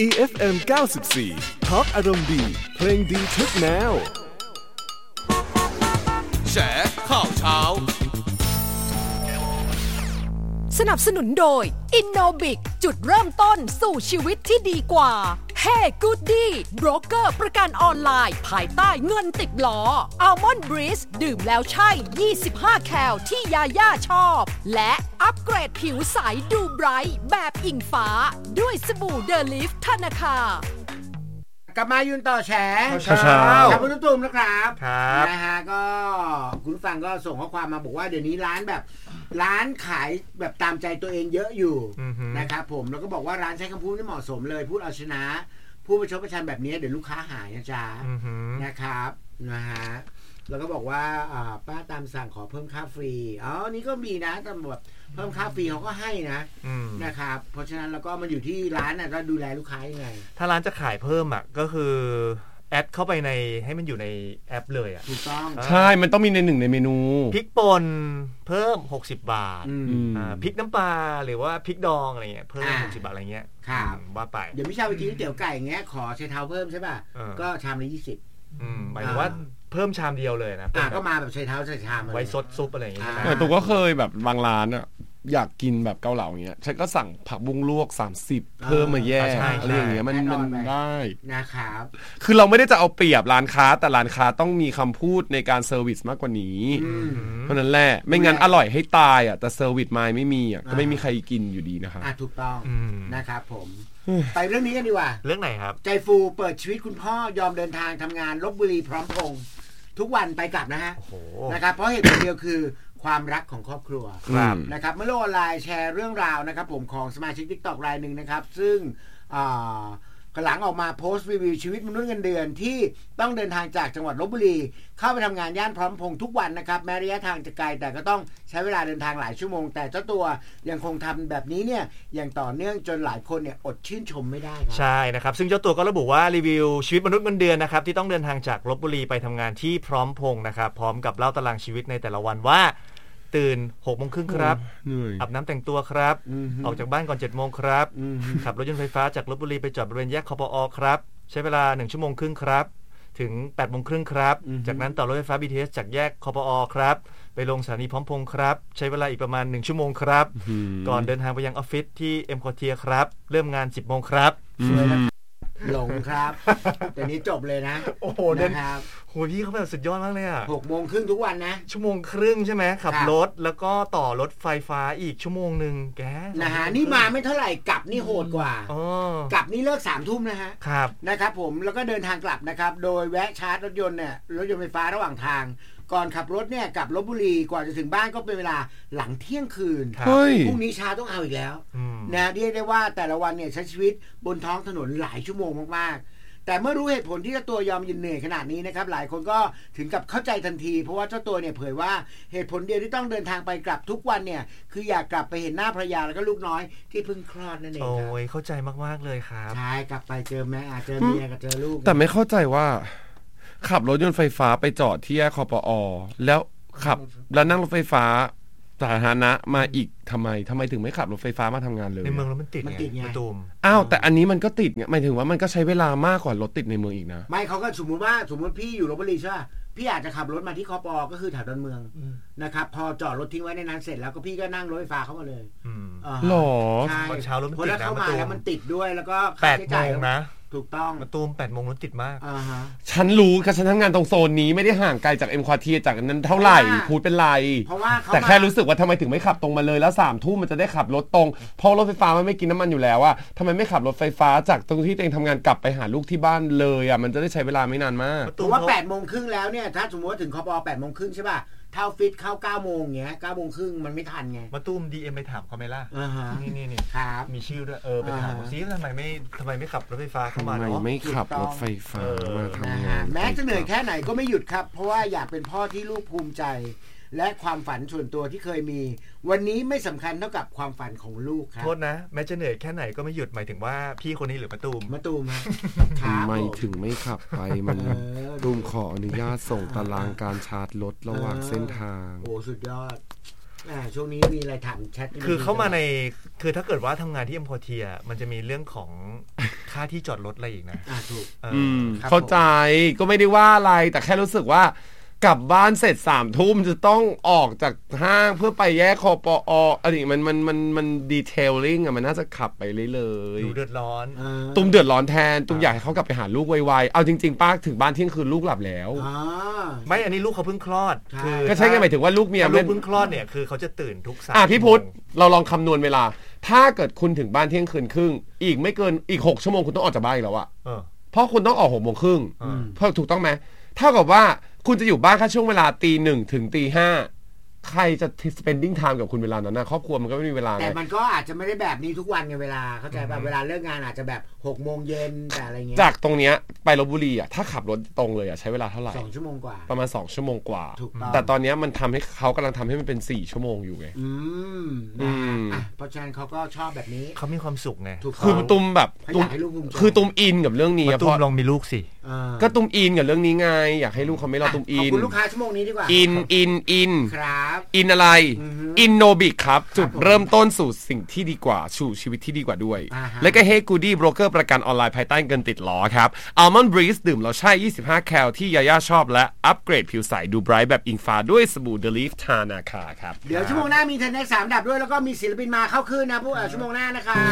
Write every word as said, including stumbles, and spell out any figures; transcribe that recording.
อี เอฟ เอ็ม เก้าสิบสี่ Talk อารมณ์ดีเพลงดีทุกแนวแฉข่าวเช้าสนับสนุนโดย Innobic จุดเริ่มต้นสู่ชีวิตที่ดีกว่า Hey Goody โบรกเกอร์ประกันออนไลน์ภายใต้เงินติดล้อ Almond Breeze ดื่มแล้วใช่ยี่สิบห้าแคลที่ยาย่าชอบและอัปเกรดผิวใสดูไบรท์แบบอิงฟ้าด้วยสบู่เดลิฟธนาคารกลับมายืนต่อแฉเช้าครับคุณตุ้มนะครับครับนะฮะก็คุณฟังก็ส่งข้อความมาบอกว่าเดี๋ยวนี้ร้านแบบร้านขายแบบตามใจตัวเองเยอะอยู่นะครับผมแล้วก็บอกว่าร้านใช้คำพูดที่เหมาะสมเลยพูดเอาชนะพูดประชดประชันแบบนี้เดี๋ยวลูกค้าหายนะจ๊ะนะครับนะฮะแล้วก็บอกว่าป้าตามสั่งขอเพิ่มค่าฟรีอ๋อนี่ก็มีนะตำรวจเพิ่มค่าฟรีเขาก็ให้นะนะครับเพราะฉะนั้นแล้วก็มันอยู่ที่ร้านน่ะก็ดูแลลูกค้ายังไงถ้าร้านจะขายเพิ่มอ่ะก็คือแอดเข้าไปในให้มันอยู่ในแอปเลยอ่ะถูกต้องใช่มันต้องมีในหนึ่งในเมนูพริกป่นเพิ่มหกสิบบาทอ่าพริกน้ำปลาหรือว่าพริกดองอะไรเงี้ยเพิ่มหกสิบบาทอะไรเงี้ยครับว่าไปเดี๋ยวพี่ชาวไปกินก๋วยเตี๋ยวไก่อย่างเงี้ยขอใช้เท้าเพิ่มใช่ป่ะก็ชามละยี่สิบอืมหมายถึงว่าเพิ่มชามเดียวเลยนะอ่าก็มาแบบใช้เท้าใช้ชามไว้ซดซุปอะไรอย่างเงี้ยแต่ตัวก็เคยแบบบางร้านอ่ะอยากกินแบบเกาเหลาอย่างเงี้ยฉันก็สั่งผักบุ้งลวกสามสิบเพิ่มมาแยกอะไรอย่างเงี้ยมันมันได้นะครับคือเราไม่ได้จะเอาเปรียบร้านค้าแต่ร้านค้าต้องมีคำพูดในการเซอร์วิสมากกว่านี้เพราะนั้นแหละไม่งั้นอร่อยให้ตายอ่ะแต่เซอร์วิสมาไม่มีอ่ะก็ไม่มีใครกินอยู่ดีนะครับอ่ะถูกต้องนะครับผมไปเรื่องนี้กันดีกว่าเรื่องไหนครับใจฟูเปิดชีวิตคุณพ่อยอมเดินทางทำงานลพบุรีพร้อมพงษ์ทุกวันไปกลับนะฮะนะครับเพราะเหตุผลเดียวคือความรักของครอบครัวนะครับเมื่อโลกออนไลน์แชร์เรื่องราวนะครับผมของสมาชิก TikTok รายหนึ่งนะครับซึ่งหลังออกมาโพสต์รีวิวชีวิตมนุษย์เงินเดือนที่ต้องเดินทางจากจังหวัดลพบุรีเข้าไปทำงานย่านพร้อมพงษ์ทุกวันนะครับแม้ระยะทางจะไกลแต่ก็ต้องใช้เวลาเดินทางหลายชั่วโมงแต่เจ้าตัวยังคงทำแบบนี้เนี่ยอย่างต่อเนื่องจนหลายคนเนี่ยอดชื่นชมไม่ได้ครับใช่นะครับซึ่งเจ้าตัวก็ระบุว่ารีวิวชีวิตมนุษย์เงินเดือนนะครับที่ต้องเดินทางจากลพบุรีไปทำงานที่พร้อมพงษ์นะครับพร้อมกับเล่าตารางชีวิตในแต่ละวันว่าตื่นหกโมงครึ่งครับอาบน้ำแต่งตัวครับออกจากบ้านก่อนเจ็ดโมงครับขับรถยนต์ไฟฟ้าจากลพบุรีไปจอดบริเวณแยกคปอครับใช้เวลาหนึ่งชั่วโมงครึ่งครับถึงแปดโมงครึ่งครับจากนั้นต่อรถไฟฟ้า บี ที เอส จากแยกคปอครับไปลงสถานีพร้อมพงษ์ครับใช้เวลาอีกประมาณหนึ่งชั่วโมงครับก่อนเดินทางไปยังออฟฟิศที่เอ็มควอเทียครับเริ่มงาน สิบโมงครับหลงครับแต่นี้จบเลยนะโอ้โหนะครับโหพี่เขาแบบสุดยอดมากเลยอ่ะหกโมงครึ่งทุกวันนะชั่วโมงครึ่งใช่ไหมขับรถแล้วก็ต่อรถไฟฟ้าอีกชั่วโมงนึงแกนะฮะนี่มาไม่เท่าไหร่กลับนี่โหดกว่ากลับนี่เลิกสามทุ่มนะฮะครับนะครับผมแล้วก็เดินทางกลับนะครับโดยแวะชาร์จรถยนต์เนี่ยรถยนต์ไฟฟ้าระหว่างทางก่อนขับรถเนี่ยกลับลพบุรีกว่าจะถึงบ้านก็เป็นเวลาหลังเที่ยงคืนพรุ่งนี้เช้าต้องเอาอีกแล้วนะเรียกได้ว่าแต่ละวันเนี่ยใช้ชีวิตบนท้องถนนหลายชั่วโมงมากๆแต่เมื่อรู้เหตุผลที่เจ้าตัวยอมยืนเหนื่อยขนาดนี้นะครับหลายคนก็ถึงกับเข้าใจทันทีเพราะว่าเจ้าตัวเนี่ยเผยว่าเหตุผลเดียวที่ต้องเดินทางไปกลับทุกวันเนี่ยคืออยากกลับไปเห็นหน้าภรรยาแล้วก็ลูกน้อยที่เพิ่งคลอดนั่นเองครับโอ้ยเข้าใจมากๆเลยครับใช่กลับไปเจอแม่เจอเมียกับเจอลูกแต่ไม่เข้าใจว่าขับรถยนต์ไฟฟ้าไปจอดที่แยกคปอแล้วขับแล้วนั่งรถไฟฟ้าสาธารณะมาอีกทำไมทำไมถึงไม่ขับรถไฟฟ้ามาทำงานเลยในเมืองรถมันติดไงตูมอ้าวแต่อันนี้มันก็ติดไงหมายถึงว่ามันก็ใช้เวลามากกว่ารถติดในเมืองอีกนะไม่เขาก็สมมติว่าสมมติพี่อยู่ลพบุรีใช่ป่ะพี่อาจจะขับรถมาที่คปอก็คือแถวดอนเมืองนะครับพอจอดรถทิ้งไว้ในนั้นเสร็จแล้วก็พี่ก็นั่งรถไฟฟ้าเข้ามาเลยหรอใช่เช้ารถมันติดนะเข้ามาแล้วมันติดด้วยแล้วก็แปดโมงนะถูกต้องมาตูมแปดโมงรถติดมากอ่าฮะฉันรู้ค่ะฉันทำงานตรงโซนนี้ไม่ได้ห่างไกลจากเอ็มควอเทียจากนั้นเท่าไหร่พูดเป็นไรเพราะว่าแต่แค่รู้สึกว่าทำไมถึงไม่ขับตรงมาเลยแล้วสามทุ่มมันจะได้ขับรถตรงเพราะรถไฟฟ้ามันไม่กินน้ำมันอยู่แล้วอะทำไมไม่ขับรถไฟฟ้าจากตรงที่ตัวเองทำงานกลับไปหาลูกที่บ้านเลยอะมันจะได้ใช้เวลาไม่นานมากเพราะว่าแปดโมงครึ่งแล้วเนี่ยถ้าสมมติว่าถึงคปอแปดโมงครึ่งใช่ป่ะเท่าฟิตเข้าเก้าโมงเงี้ยเก้าโมงครึ่งมันไม่ทันไงมาตุ้ม ดี เอ็ม ไปถามเขาไหมล่ะนี่นี่นี่ครับมีชื่อด้วยเออไปถามเขาซิทำไมไม่ทำไมไม่ขับรถไฟฟ้าเข้ามาเนาะทำไมไม่ขับรถไฟฟ้ามาทำงานแม้จะเหนื่อยแค่ไหนก็ไม่หยุดครับเพราะว่าอยากเป็นพ่อที่ลูกภูมิใจและความฝันส่วนตัวที่เคยมีวันนี้ไม่สำคัญเท่ากับความฝันของลูกครับโทษนะแม้จะเหนื่อยแค่ไหนก็ไม่หยุดหมายถึงว่าพี่คนนี้หรือมะตูมมะตูมครับทำไมถึงไม่ขับไปมันตูมขออนุญาตส่งตารางการชาร์จรถระหว่างเส้นทางโอ้สุดยอดอ่าช่วงนี้มีอะไรถามแชทคือเข้ามาในคือถ้าเกิดว่าทำงานที่เอ็มพอเทียมันจะมีเรื่องของค่าที่จอดรถอะไรอีกนะอ่าถูกอืมเข้าใจก็ไม่ได้ว่าอะไรแต่แค่รู้สึกว่ากลับบ้านเสร็จสามทุ่มจะต้องออกจากห้างเพื่อไปแยกคอปออันนี้มันมันมันมันดีเทลลิ่งอะมันน่าจะขับไปเลยเลยดูเดือดร้อนตุ้มเดือดร้อนแทนตุ้มอยากให้เขากลับไปหาลูกไวๆเอาจริงๆป้าถึงบ้านเที่ยงคืนลูกหลับแล้วไม่อันนี้ลูกเขาเพิ่งคลอดคือก็ใช่ไงหมายถึงว่าลูกเมียลูกเพิ่งคลอดเนี่ยคือเขาจะตื่นทุกสามอ่ะพี่พุทธเราลองคำนวณเวลาถ้าเกิดคุณถึงบ้านเที่ยงคืนครึ่งอีกไม่เกินอีกหกชั่วโมงคุณต้องออกจากบ้านแล้วอะเพราะคุณต้องออกหกโมงครึ่งเพราะถูกต้องไหมเท่ากับว่าคุณจะอยู่บ้านแค่ช่วงเวลาตีหนึ่งถึงตีห้าใครจะ spending time กับคุณเวลานั้นนะครอบครัวมันก็ไม่มีเวลาแต่มันก็อาจจะไม่ได้แบบนี้ทุกวันไงเวลาเข้าใจป่ะเวลาเลิกงานอาจจะแบบหกโมงเย็นแต่อะไรเงี้ยจากตรงเนี้ยไปลพบุรีอ่ะถ้าขับรถตรงเลยอ่ะใช้เวลาเท่าไหร่สองชั่วโมงกว่าประมาณสองชั่วโมงกว่าแต่ตอนเนี้ยมันทำให้เขากำลังทำให้มันเป็นสี่ชั่วโมงอยู่ไงอืมนะฮะเพราะฉะนั้นเขาก็ชอบแบบนี้เขามีความสุขไงคือตุ้มแบบคือตุ้มอินกับเรื่องนี้ตุ้มลองมีลูกสิก็ตุ้มอินกับเรื่องนี้ไงอยากให้ลูกเขาไม่รอตุ้มอินขอบคุณลูกค้าชั่วโมงนี้ดีกว่าอินอินอินครับอินอะไรอินโนบิกครับจุดเริ่มต้นสู่สิ่งที่ดีกว่าสู่ชีวิตที่ดีกว่าด้วยและก็เฮกูดี้โบรกเกอร์ประกันออนไลน์ภายใต้เงินติดล้อครับอัลมอนด์บรีซดื่มแล้วใช่ยี่สิบห้าแคลที่ยาย่าชอบและอัปเกรดผิวใสดูไบรท์แบบอิงฟ้าด้วยสบู่เดลีฟทานาคาครับเดี๋ยวชั่วโมงหน้ามีเทนเน็กสามดับด้วยแล้วก็มีศิลปินมาเข้าคืนนะพวกชั่วโมงหน้านะคะ